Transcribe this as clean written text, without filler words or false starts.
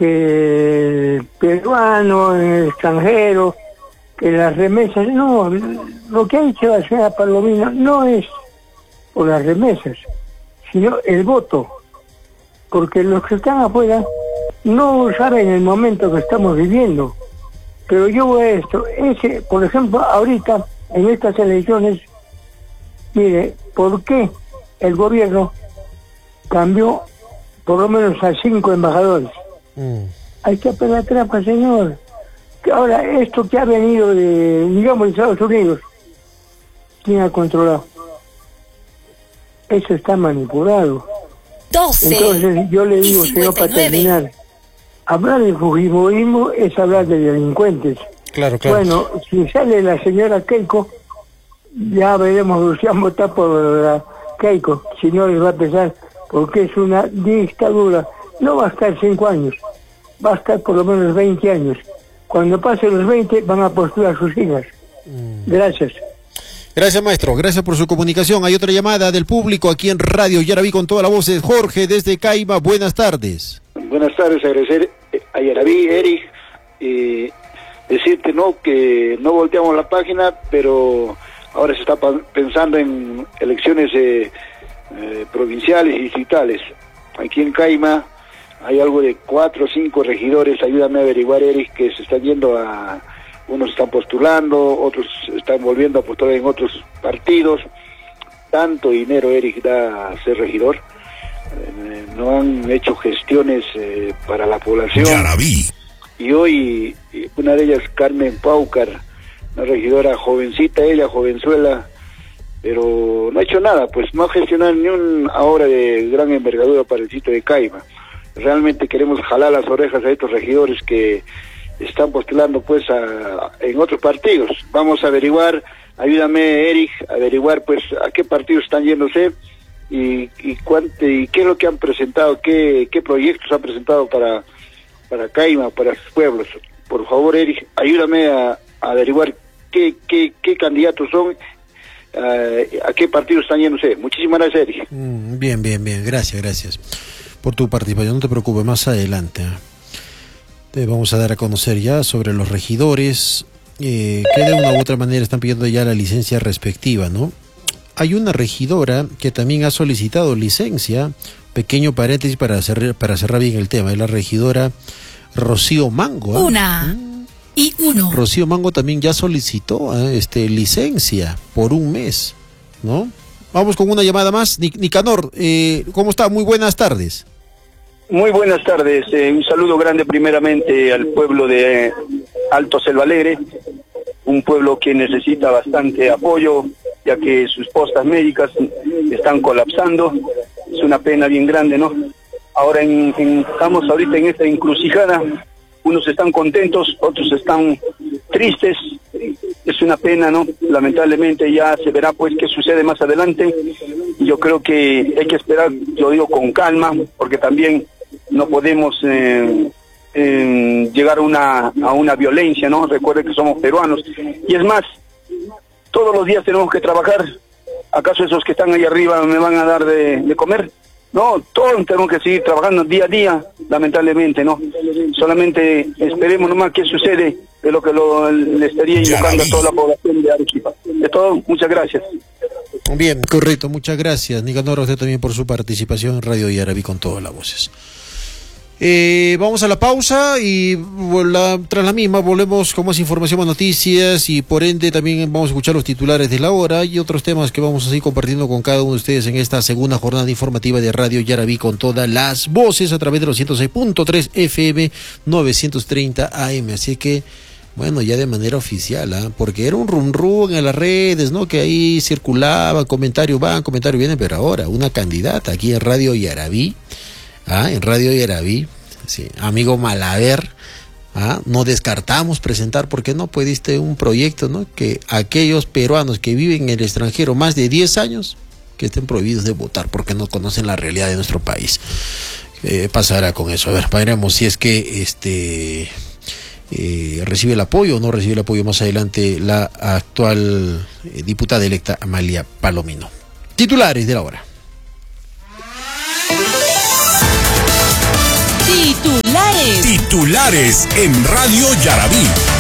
que el peruano, el extranjero, que las remesas, no, lo que ha dicho la señora Palomino no es por las remesas, sino el voto, porque los que están afuera no saben el momento que estamos viviendo. Pero yo voy a esto, por ejemplo, ahorita, en estas elecciones, mire, ¿por qué el gobierno cambió por lo menos a 5 embajadores? Hay que apelar trampa, señor. Que ahora, esto que ha venido de Estados Unidos, ¿quién ha controlado? Eso está manipulado. 12. Entonces, yo le digo, señor, para terminar, hablar de fujimorismo es hablar de delincuentes. Claro. Bueno, si sale la señora Keiko, ya veremos si han votado por la Keiko, si no les va a pesar, porque es una dictadura. No va a estar 5 años, va a estar por lo menos 20 años. Cuando pasen los 20 van a postular sus hijas. Gracias. Gracias, maestro. Gracias por su comunicación. Hay otra llamada del público aquí en Radio Yaraví con toda la voz de Jorge desde Caima. Buenas tardes. Buenas tardes, agradecer a Yaraví, Eric, decirte que no volteamos la página, pero ahora se está pensando en elecciones provinciales y distritales. Aquí en Caima hay algo de 4 o 5 regidores, ayúdame a averiguar, Eric, que se están yendo unos están postulando, otros están volviendo a postular en otros partidos. Tanto dinero, Eric, da a ser regidor. No han hecho gestiones para la población. Yaraví. Y hoy, una de ellas, Carmen Paucar, una regidora jovencita, ella, jovenzuela, pero no ha hecho nada, pues no ha gestionado ni una obra de gran envergadura para el sitio de Caima. Realmente queremos jalar las orejas a estos regidores que están postulando pues en otros partidos. Vamos a averiguar, ayúdame, Eric, a averiguar pues a qué partidos están yéndose y qué es lo que han presentado, qué proyectos han presentado para Caima, para sus pueblos. Por favor, Eric, ayúdame a averiguar qué candidatos son, a qué partidos están yéndose. Muchísimas gracias, Eric. Bien, gracias por tu participación. No te preocupes, más adelante te vamos a dar a conocer ya sobre los regidores que de una u otra manera están pidiendo ya la licencia respectiva, ¿no? Hay una regidora que también ha solicitado licencia, pequeño paréntesis para cerrar bien el tema, es la regidora Rocío Mango. Rocío Mango también ya solicitó licencia por 1 mes, ¿no? Vamos con una llamada más. Nicanor, ¿cómo está? Muy buenas tardes. Muy buenas tardes, un saludo grande primeramente al pueblo de Alto Selva Alegre, un pueblo que necesita bastante apoyo, ya que sus postas médicas están colapsando. Es una pena bien grande, ¿no? Ahora estamos ahorita en esta encrucijada, unos están contentos, otros están tristes. Es una pena, ¿no? Lamentablemente ya se verá pues qué sucede más adelante. Yo creo que hay que esperar, lo digo con calma, porque también no podemos llegar a una violencia, ¿no? Recuerden que somos peruanos. Y es más, todos los días tenemos que trabajar. ¿Acaso esos que están ahí arriba me van a dar de comer? No, todos tenemos que seguir trabajando día a día, lamentablemente, ¿no? Solamente esperemos nomás qué sucede, de lo que le estaría invocando a toda la población de Arequipa. De todo, muchas gracias. Bien, correcto, muchas gracias, Nicanor, a usted también por su participación en Radio Yaraví con todas las voces. Vamos a la pausa y tras la misma volvemos con más información, más noticias y por ende también vamos a escuchar los titulares de la hora y otros temas que vamos a seguir compartiendo con cada uno de ustedes en esta segunda jornada informativa de Radio Yaraví con todas las voces a través de los 106.3 FM 930 AM. Así que, bueno, ya de manera oficial, porque era un rum en las redes, ¿no? Que ahí circulaba, comentario van, comentario vienen, pero ahora una candidata aquí en Radio Yaraví. En Radio Yaraví, sí, amigo Malaver, no descartamos presentar, porque no pudiste un proyecto, ¿no? Que aquellos peruanos que viven en el extranjero más de 10 años, que estén prohibidos de votar porque no conocen la realidad de nuestro país. Pasará con eso, a ver, veremos si es que recibe el apoyo o no recibe el apoyo más adelante la actual diputada electa Amalia Palomino. Titulares de la hora. Titulares titulares en Radio Yarabí.